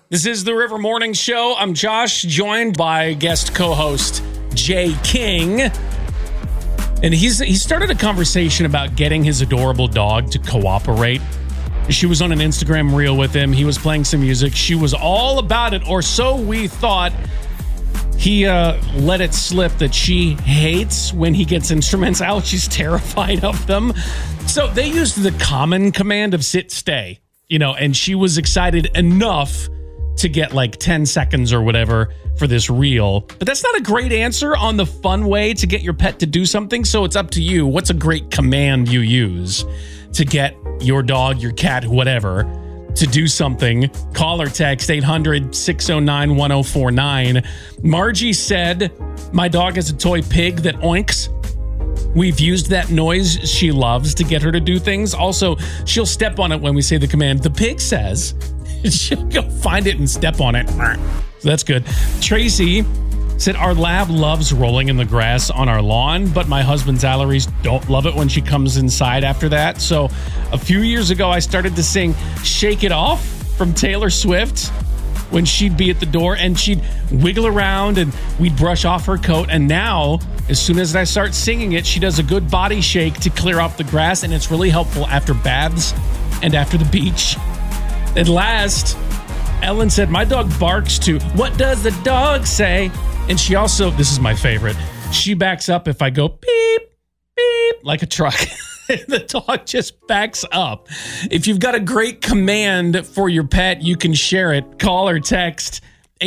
This is the River Morning Show. I'm Josh, joined by guest co-host Jay King. And he started a conversation about getting his adorable dog to cooperate. She was on an Instagram reel with him. He was playing some music. She was all about it, or so we thought. He let it slip that she hates when he gets instruments out. She's terrified of them. So they used the common command of sit, stay, and she was excited enough to get like 10 seconds or whatever for this reel. But that's not a great answer on the fun way to get your pet to do something. So it's up to you. What's a great command you use to get your dog, your cat, whatever, to do something? Call or text 800-609-1049. Margie said, my dog has a toy pig that oinks. We've used that noise she loves to get her to do things. Also, she'll step on it when we say the command. The pig says, she'll go find it and step on it. So that's good. Tracy said, our lab loves rolling in the grass on our lawn, but my husband's allergies don't love it when she comes inside after that. So a few years ago, I started to sing Shake It Off from Taylor Swift when she'd be at the door, and she'd wiggle around and we'd brush off her coat. And now, as soon as I start singing it, she does a good body shake to clear off the grass, and it's really helpful after baths and after the beach. And last, Ellen said, my dog barks to What Does the Dog Say? And she also, this is my favorite, she backs up if I go beep, beep, like a truck. The dog just backs up. If you've got a great command for your pet, you can share it. Call or text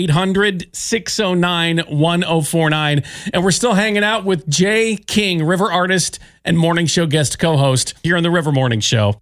800-609-1049. And we're still hanging out with Jay King, River artist and morning show guest co-host here on the River Morning Show.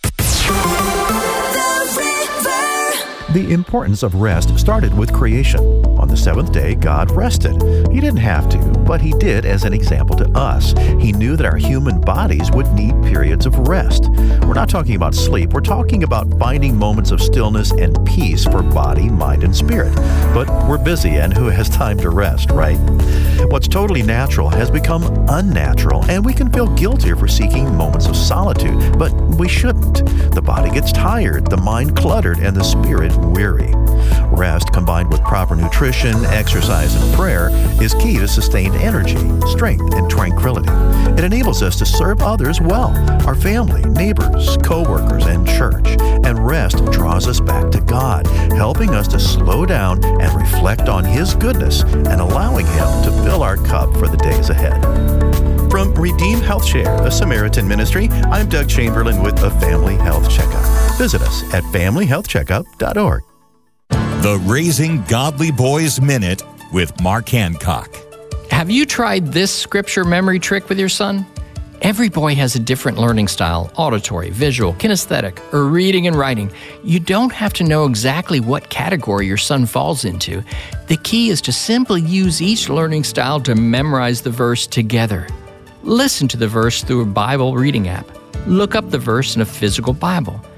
The importance of rest started with creation. On the seventh day, God rested. He didn't have to, but he did as an example to us. He knew that our human bodies would need periods of rest. We're not talking about sleep. We're talking about finding moments of stillness and peace for body, mind, and spirit. But we're busy, and who has time to rest, right? What's totally natural has become unnatural, and we can feel guilty for seeking moments of solitude, but we shouldn't. The body gets tired, the mind cluttered, and the spirit weary. Rest combined with proper nutrition, exercise, and prayer is key to sustained energy, strength, and tranquility. It enables us to serve others well, our family, neighbors, co-workers, and church. And rest draws us back to God, helping us to slow down and reflect on His goodness and allowing Him to fill our cup for the days ahead. From Redeemed Health Share, a Samaritan ministry, I'm Doug Chamberlain with a Family Health Checkup. Visit us at familyhealthcheckup.org. The Raising Godly Boys Minute with Mark Hancock. Have you tried this scripture memory trick with your son? Every boy has a different learning style: auditory, visual, kinesthetic, or reading and writing. You don't have to know exactly what category your son falls into. The key is to simply use each learning style to memorize the verse together. Listen to the verse through a Bible reading app. Look up the verse in a physical Bible.